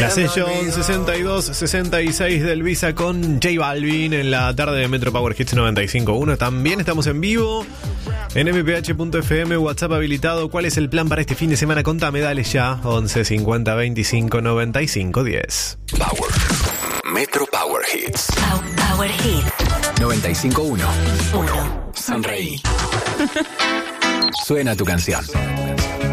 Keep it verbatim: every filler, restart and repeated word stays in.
Session sesenta y dos sesenta y seis del Visa con J Balvin en la tarde de Metro Power Hits noventa y cinco punto uno. También estamos en vivo en m p h punto f m, WhatsApp habilitado. ¿Cuál es el plan para este fin de semana? Contame, dale ya. once cincuenta veinticinco noventa y cinco diez. Power. Metro Power Hits. Power Hits noventa y cinco punto uno. uno. Sonreí. Suena tu canción.